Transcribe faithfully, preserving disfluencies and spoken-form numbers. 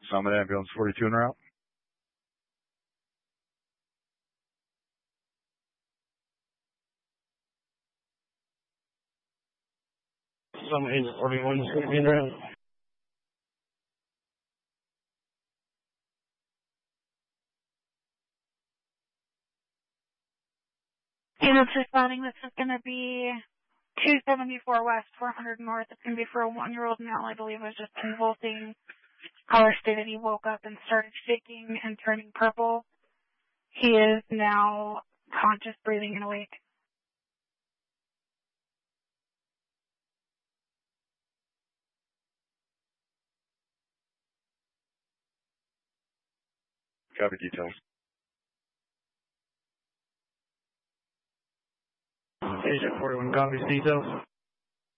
Summit Ambulance forty-two en route. Summit Agent forty-one is going to be en route. Agents responding, this is going to be two seventy-four West, four hundred North. It's going to be for a one-year-old male, I believe, was just convulsing. Caller stated he woke up and started shaking and turning purple. He is now conscious, breathing, and awake. Copy details. Agent forty-one copies details.